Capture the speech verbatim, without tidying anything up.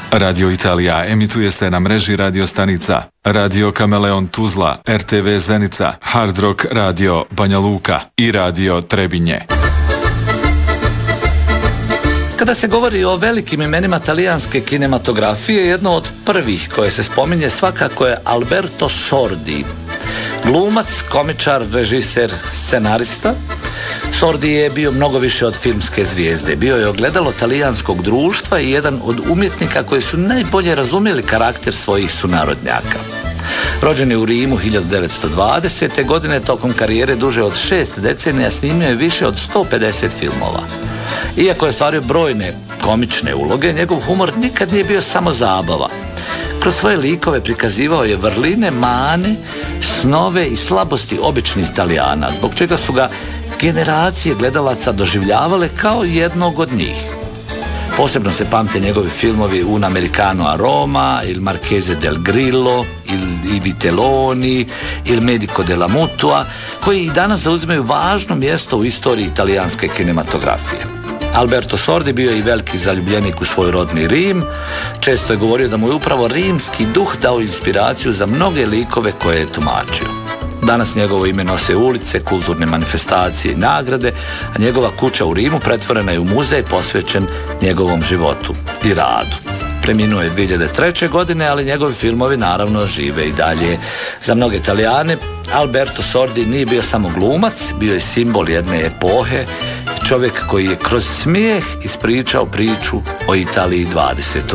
Radio Italija emituje se na mreži radio stanica Radio Kameleon Tuzla, R T V Zenica, Hard Rock Radio Banja Luka i Radio Trebinje. Kada se govori o velikim imenima talijanske kinematografije, jedno od prvih koje se spominje svakako je Alberto Sordi. Glumac, komičar, režiser, scenarista. Sordi je bio mnogo više od filmske zvijezde. Bio je ogledalo talijanskog društva i jedan od umjetnika koji su najbolje razumjeli karakter svojih sunarodnjaka. Rođen je u Rimu hiljadu devetsto dvadesete. godine, tokom karijere duže od šest decenija snimio je više od sto pedeset filmova. Iako je stvario brojne komične uloge, njegov humor nikad nije bio samo zabava. Kroz svoje likove prikazivao je vrline, mane, snove i slabosti običnih Italijana, zbog čega su ga generacije gledalaca doživljavale kao jednog od njih. Posebno se pamte njegovi filmovi Un Americano a Roma, Il Marchese del Grillo, Il I Vitelloni, Il Medico della Mutua, koji i danas zauzimaju važno mjesto u istoriji italijanske kinematografije. Alberto Sordi bio je i veliki zaljubljenik u svoj rodni Rim. Često je govorio da mu je upravo rimski duh dao inspiraciju za mnoge likove koje je tumačio. Danas njegovo ime nose ulice, kulturne manifestacije i nagrade, a njegova kuća u Rimu pretvorena je u muzej posvećen njegovom životu i radu. Preminuo je dvije hiljade treće. godine, ali njegovi filmovi naravno žive i dalje. Za mnoge Italijane Alberto Sordi nije bio samo glumac, bio je simbol jedne epohe i čovjek koji je kroz smijeh ispričao priču o Italiji dvadesetog